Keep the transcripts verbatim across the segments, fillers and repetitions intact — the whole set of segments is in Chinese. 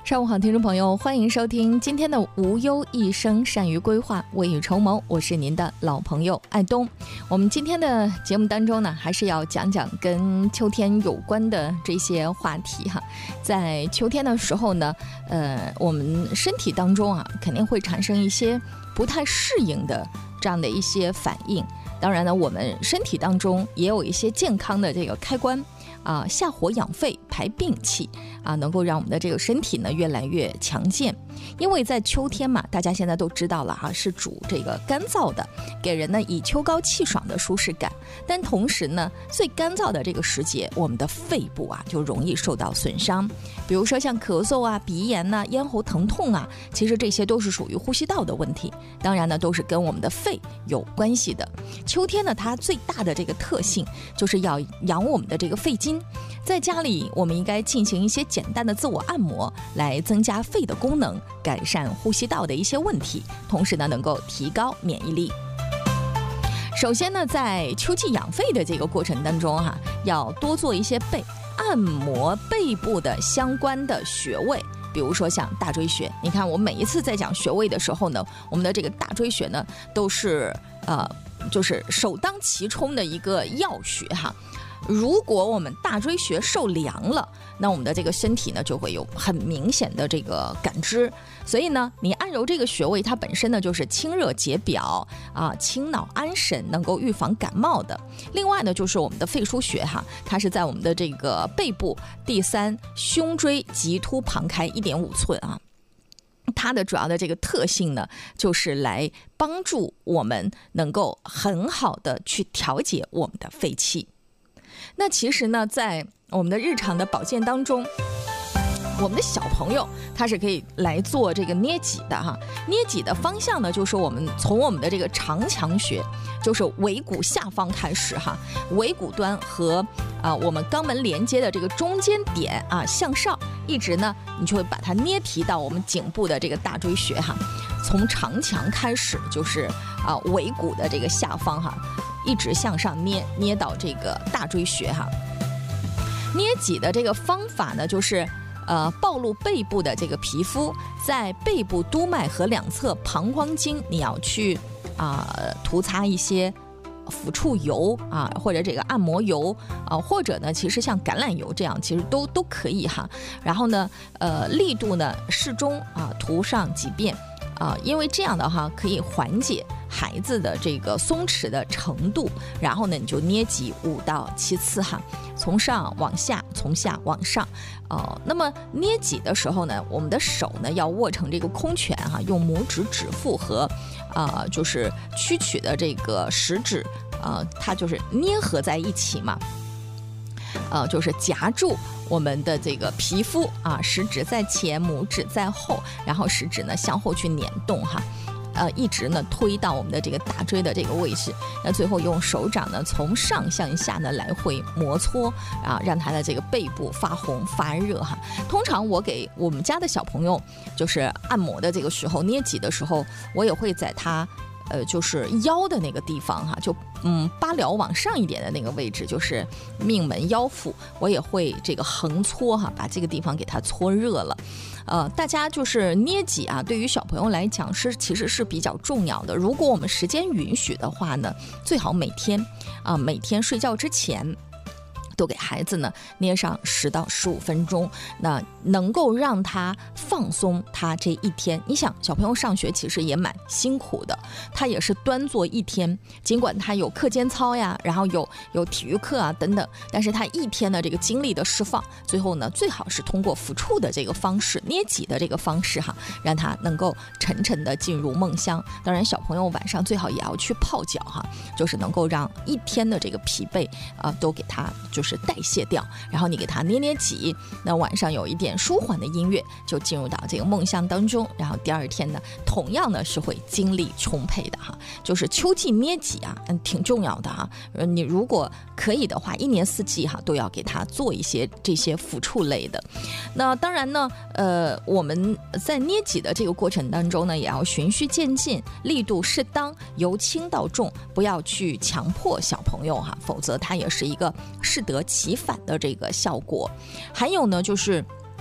上午好，听众朋友，欢迎收听今天的无忧一生，善于规划，未雨绸缪。我是您的老朋友艾东。我们今天的节目当中呢，还是要讲讲跟秋天有关的这些话题哈。在秋天的时候呢，呃，我们身体当中啊，肯定会产生一些不太适应的这样的一些反应。当然呢，我们身体当中也有一些健康的这个开关啊，下火养肺排病气啊，能够让我们的这个身体呢越来越强健。因为在秋天嘛，大家现在都知道了哈，是主这个干燥的，给人呢以秋高气爽的舒适感。但同时呢，最干燥的这个时节，我们的肺部啊就容易受到损伤。比如说像咳嗽啊、鼻炎呐、啊、咽喉疼痛啊，其实这些都是属于呼吸道的问题。当然呢，都是跟我们的肺有关系的。秋天呢，它最大的这个特性就是要养我们的这个肺经。在家里，我们应该进行一些简单的自我按摩，来增加肺的功能，改善呼吸道的一些问题，同时呢，能够提高免疫力。首先呢，在秋季养肺的这个过程当中哈、啊，要多做一些背按摩背部的相关的穴位。比如说像大椎穴，你看我每一次在讲穴位的时候呢，我们的这个大椎穴呢，都是呃，就是首当其冲的一个要穴哈。如果我们大椎穴受凉了，那我们的这个身体呢就会有很明显的这个感知。所以呢，你按揉这个穴位，它本身呢就是清热解表啊，清脑安神，能够预防感冒的。另外呢，就是我们的肺腧穴哈，它是在我们的这个背部第三胸椎棘突旁开一点五寸啊。它的主要的这个特性呢，就是来帮助我们能够很好的去调节我们的肺气。那其实呢，在我们的日常的保健当中，我们的小朋友他是可以来做这个捏脊的哈。捏脊的方向呢，就是我们从我们的这个长强穴，就是尾骨下方开始哈，尾骨端和啊我们肛门连接的这个中间点啊向上，一直呢你就会把它捏提到我们颈部的这个大椎穴哈。从长强开始，就是啊尾骨的这个下方哈，一直向上捏，捏到这个大椎穴哈。捏脊的这个方法呢，就是呃暴露背部的这个皮肤，在背部督脉和两侧膀胱经，你要去啊、呃、涂擦一些抚触油啊，或者这个按摩油啊，或者呢，其实像橄榄油这样，其实都都可以哈。然后呢，呃力度呢适中啊，涂上几遍。啊，因为这样的话可以缓解孩子的这个松弛的程度，然后呢，你就捏脊五到七次哈，从上往下，从下往上。呃，那么捏脊的时候呢，我们的手呢要握成这个空拳哈，用拇指指腹和啊、呃、就是屈曲的这个食指，呃，它就是捏合在一起嘛。呃，就是夹住我们的这个皮肤啊，食指在前，拇指在后，然后食指呢向后去捻动哈，呃，一直呢推到我们的这个大椎的这个位置，那最后用手掌呢从上向下呢来回摩搓啊，让它的这个背部发红发热哈。通常我给我们家的小朋友就是按摩的这个时候，捏脊的时候，我也会在他呃，就是腰的那个地方哈，就嗯八髎往上一点的那个位置，就是命门腰腹，我也会这个横搓哈，把这个地方给它搓热了。呃，大家就是捏脊啊，对于小朋友来讲是其实是比较重要的。如果我们时间允许的话呢，最好每天啊、呃，每天睡觉之前，都给孩子呢捏上十到十五分钟，那能够让他放松他这一天。你想，小朋友上学其实也蛮辛苦的，他也是端坐一天，尽管他有课间操呀，然后有有体育课啊等等，但是他一天的这个精力的释放，最后呢最好是通过抚触的这个方式，捏脊的这个方式哈，让他能够沉沉的进入梦乡。当然，小朋友晚上最好也要去泡脚哈，就是能够让一天的这个疲惫啊、呃、都给他就是是代谢掉，然后你给他捏捏脊，那晚上有一点舒缓的音乐，就进入到这个梦乡当中，然后第二天呢，同样呢是会精力充沛的哈。就是秋季捏脊啊，嗯，挺重要的哈。呃，你如果可以的话，一年四季哈都要给他做一些这些抚触类的。那当然呢，呃，我们在捏脊的这个过程当中呢，也要循序渐进，力度适当，由轻到重，不要去强迫小朋友哈，否则它也是一个适得其反的这个效果。还有呢，就是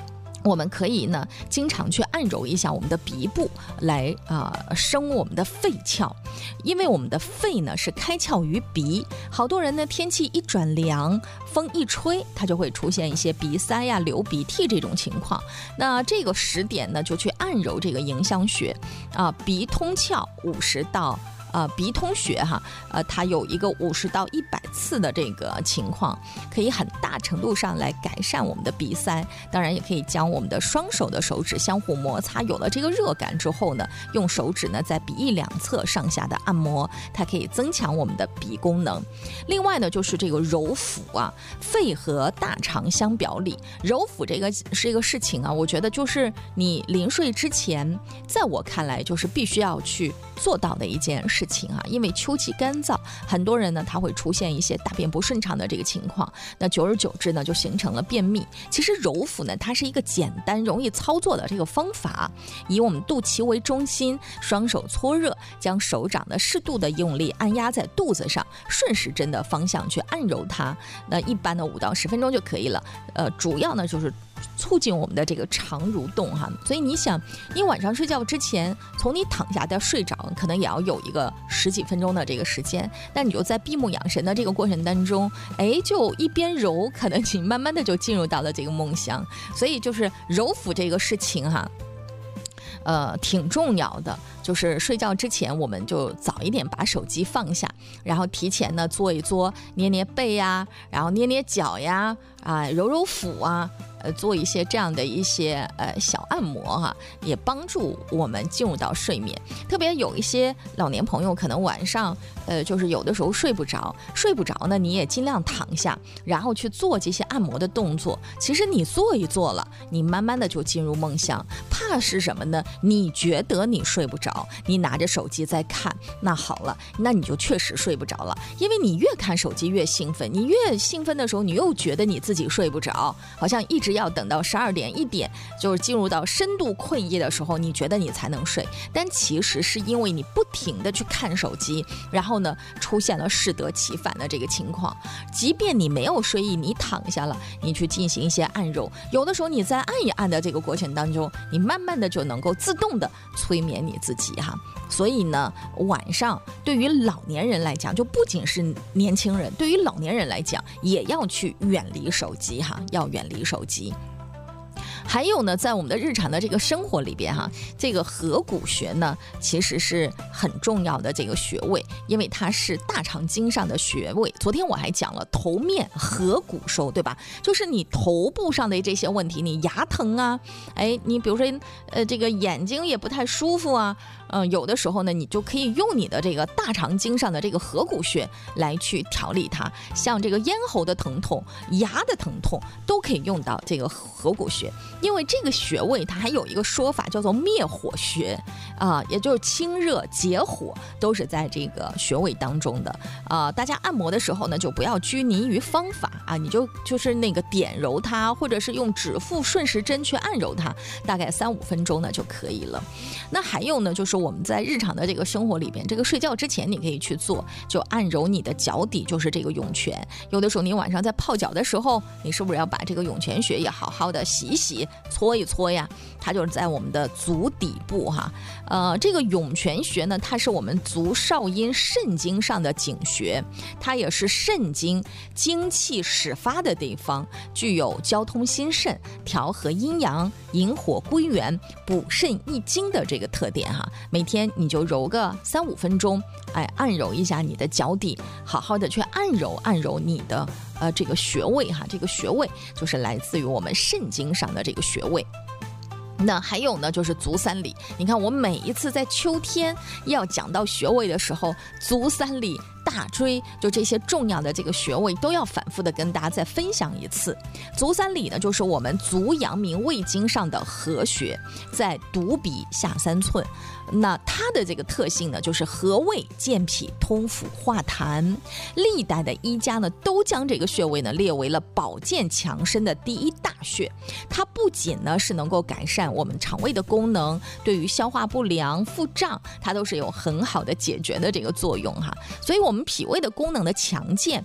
我们可以呢，经常去按揉一下我们的鼻部，来啊、呃、升我们的肺窍，因为我们的肺呢是开窍于鼻。好多人呢，天气一转凉，风一吹，它就会出现一些鼻塞呀、流鼻涕这种情况。那这个时点呢，就去按揉这个迎香穴啊、呃，鼻通窍五十到。呃，鼻通穴哈，呃，它有一个五十到一百次的这个情况，可以很大程度上来改善我们的鼻塞。当然，也可以将我们的双手的手指相互摩擦，有了这个热感之后呢，用手指呢在鼻翼两侧上下的按摩，它可以增强我们的鼻功能。另外呢，就是这个揉腹啊，肺和大肠相表里，揉腹这个是一个事情啊，我觉得就是你临睡之前，在我看来就是必须要去做到的一件事情啊，因为秋季干燥，很多人呢他会出现一些大便不顺畅的这个情况，那久而久之呢就形成了便秘。其实揉腹呢，它是一个简单容易操作的这个方法，以我们肚脐为中心，双手搓热，将手掌的适度的用力按压在肚子上，顺时针的方向去按揉它。那一般的五到十分钟就可以了。呃，主要呢就是促进我们的这个肠蠕动哈，所以你想，你晚上睡觉之前，从你躺下到睡着，可能也要有一个十几分钟的这个时间。那你就在闭目养神的这个过程当中，哎，就一边揉，可能你慢慢的就进入到了这个梦乡。所以就是揉腹这个事情哈。呃，挺重要的，就是睡觉之前，我们就早一点把手机放下，然后提前呢做一做，捏捏背呀，然后捏捏脚呀，啊，揉揉腹啊，呃，做一些这样的一些呃小按摩哈、啊，也帮助我们进入到睡眠。特别有一些老年朋友，可能晚上呃，就是有的时候睡不着，睡不着呢，你也尽量躺下，然后去做这些按摩的动作。其实你做一做了，你慢慢的就进入梦乡。怕是什么呢？你觉得你睡不着，你拿着手机在看，那好了，那你就确实睡不着了。因为你越看手机越兴奋，你越兴奋的时候，你又觉得你自己睡不着，好像一直要等到十二点一点，就是进入到深度困意的时候，你觉得你才能睡。但其实是因为你不停的去看手机，然后呢，出现了适得其反的这个情况。即便你没有睡意，你躺下了，你去进行一些按揉，有的时候你在按一按的这个过程当中，你慢慢的就能够自动的催眠你自己哈。所以呢，晚上对于老年人来讲，就不仅是年轻人，对于老年人来讲，也要去远离手机哈，要远离手机。还有呢，在我们的日常的这个生活里边哈，这个合谷穴呢，其实是很重要的这个穴位，因为它是大肠经上的穴位。昨天我还讲了头面合谷收，对吧？就是你头部上的这些问题，你牙疼啊，哎，你比如说呃这个眼睛也不太舒服啊，嗯、呃，有的时候呢，你就可以用你的这个大肠经上的这个合谷穴来去调理它。像这个咽喉的疼痛、牙的疼痛，都可以用到这个合谷穴。因为这个穴位它还有一个说法叫做灭火穴啊、呃，也就是清热解火都是在这个穴位当中的啊、呃。大家按摩的时候呢，就不要拘泥于方法啊，你就就是那个点揉它，或者是用指腹顺时针去按揉它，大概三五分钟呢就可以了。那还有呢，就是我们在日常的这个生活里边，这个睡觉之前你可以去做，就按揉你的脚底，就是这个涌泉。有的时候你晚上在泡脚的时候，你是不是要把这个涌泉穴也好好的洗一洗？搓一搓呀，它就是在我们的足底部哈。呃，这个涌泉穴呢，它是我们足少阴肾经上的井穴，它也是肾经精气始发的地方，具有交通心肾、调和阴阳、引火归元、补肾益精的这个特点哈。每天你就揉个三五分钟，哎，按揉一下你的脚底，好好的去按揉按揉你的呃这个穴位哈。这个穴位就是来自于我们肾经上的这个穴位。那还有呢，就是足三里。你看，我每一次在秋天要讲到穴位的时候，足三里、大椎，就这些重要的这个穴位都要反复的跟大家再分享一次。足三里呢，就是我们足阳明胃经上的合穴，在犊鼻下三寸。那它的这个特性呢，就是合胃健脾、通腑化痰。历代的医家呢，都将这个穴位呢列为了保健强身的第一大穴。它不仅呢是能够改善我们肠胃的功能，对于消化不良、腹胀，它都是有很好的解决的这个作用哈。所以我们脾胃的功能的强健，它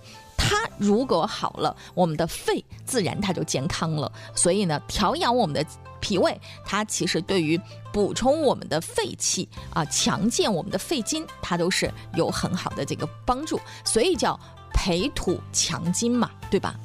它如果好了，我们的肺自然它就健康了。所以呢，调养我们的脾胃，它其实对于补充我们的肺气啊，强健我们的肺经，它都是有很好的这个帮助。所以叫培土强筋嘛，对吧？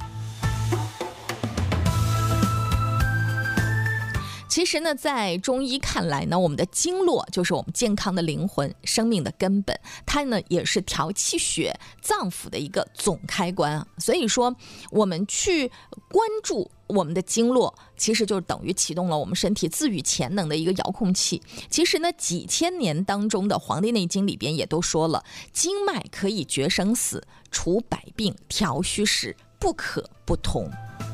其实呢，在中医看来呢，我们的经络就是我们健康的灵魂，生命的根本，它呢也是调气血脏腑的一个总开关啊。所以说，我们去关注我们的经络，其实就等于启动了我们身体自愈潜能的一个遥控器。其实呢，几千年当中的《黄帝内经》里边也都说了，经脉可以决生死，除百病，调虚实，不可不通。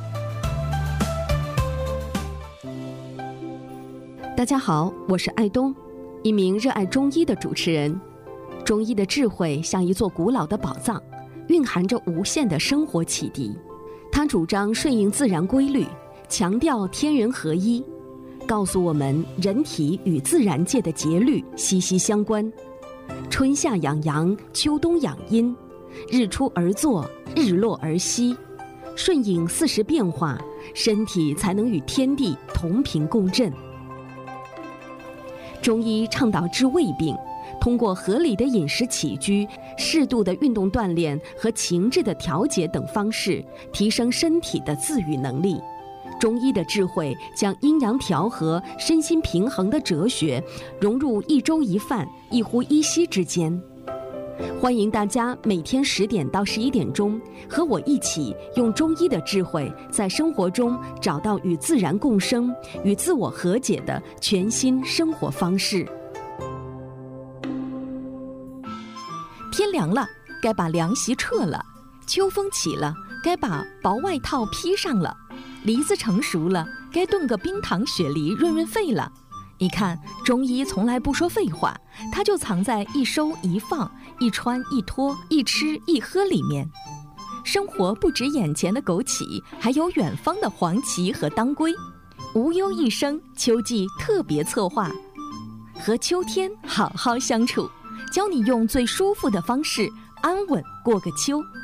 大家好，我是爱东，一名热爱中医的主持人。中医的智慧像一座古老的宝藏，蕴含着无限的生活启迪。它主张顺应自然规律，强调天人合一，告诉我们人体与自然界的节律息息相关。春夏养阳，秋冬养阴，日出而作，日落而息，顺应四时变化，身体才能与天地同频共振。中医倡导治胃病，通过合理的饮食起居、适度的运动锻炼和情志的调节等方式，提升身体的自愈能力。中医的智慧将阴阳调和、身心平衡的哲学融入一粥一饭、一呼一吸之间。欢迎大家每天十点到十一点钟，和我一起用中医的智慧，在生活中找到与自然共生、与自我和解的全新生活方式。天凉了，该把凉席撤了；秋风起了，该把薄外套披上了；梨子成熟了，该炖个冰糖雪梨润润肺了。你看，中医从来不说废话，它就藏在一收一放、一穿一脱、一吃一喝里面。生活不止眼前的枸杞，还有远方的黄芪和当归。无忧一生秋季特别策划，和秋天好好相处，教你用最舒服的方式安稳过个秋。